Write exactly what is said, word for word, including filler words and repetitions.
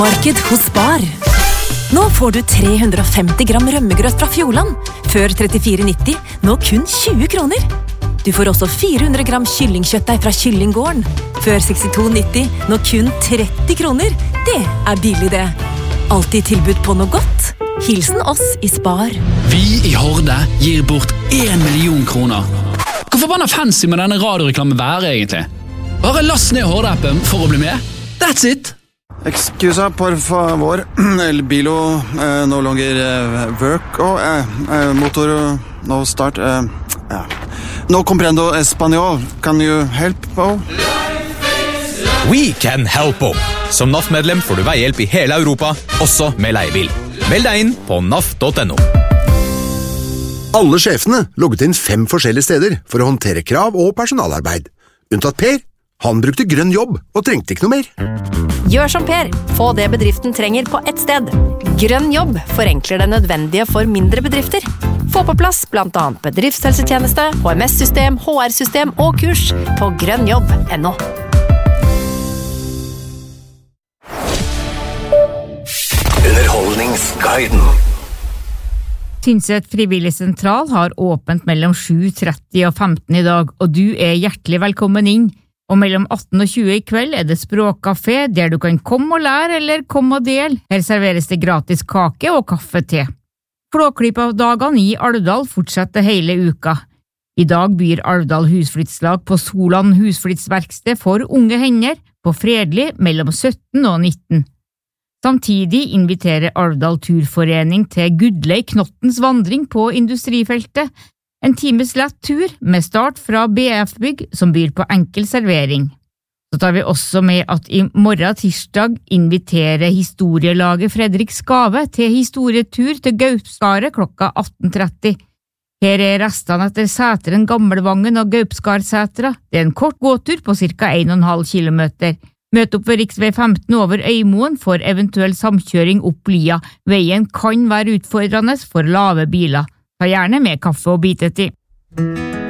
Marked hos Spar. Nå får du tre hundre og femti gram rømmegrøt fra Fjordland. Før trettifire nitti, nå kun tjue kroner. Du får også fire hundre gram kyllingkjøttdeig fra Kyllinggården. Før sekstito nitti, nå kun tretti kroner. Det er billig det. Alltid tilbud på noe godt. Hilsen oss i Spar. Vi i Horde gir bort en million kroner. Hvor forbanna fancy med denne radioreklamen være egentlig? Bare last ned Horde-appen for å bli med. That's it! Excusa, por favor. El bilo eh, no longer eh, work. Oh, eh, eh, motor no start. Eh, ja. No comprendo español. Can you help? Oh? We can help. Som N A F-medlem får du veihjelp i hele Europa, også med leiebil. Meld deg inn på N A F punktum no. Alle sjefene logget inn fem forskjellige steder for å håndtere krav og personalarbeid. Unntatt Per. Han brukte grønn jobb og trengte ikke noe mer. Gjør som Per. Få det bedriften trenger på ett sted. Grønn jobb forenkler det nødvendige for mindre bedrifter. Få på plass blant annet bedriftshelsetjeneste, H M S-system, H R-system og kurs på grønnjobb punktum no. Underholdningsguiden. Tynset frivillig sentral har åpent mellom sju tretti og femten i dag, og du er hjertelig velkommen inn. Og mellom atten og tjue i kveld er det språkkafé, der du kan komme og lære eller komme og dele. Her serveres det gratis kake og kaffe te. Flåklypa-dagene i Alvdal fortsetter hele uka. I dag byr Alvdal husflyttslag på Solan husflyttsverksted for unge hender på Fredelig mellom sytten og nitten. Samtidig inviterer Alvdal turforening til Gudlei Knottens vandring på industrifeltet, en times lett tur med start fra B F-bygg som byr på enkel servering. Så tar vi også med at i morgen tirsdag inviterer historielaget Fredrik Skave til historietur til Gaupskaret klokka atten tretti. Her er restene etter Sæteren Gammelvangen og Gaupskarsetra. Det er en kort gåtur på cirka en og en halv kilometer. Møt opp ved riksvei femten over Øymoen for eventuell samkjøring opp lia. Veien kan være utfordrende for lave biler. Ta gjerne med kaffe og bitetid.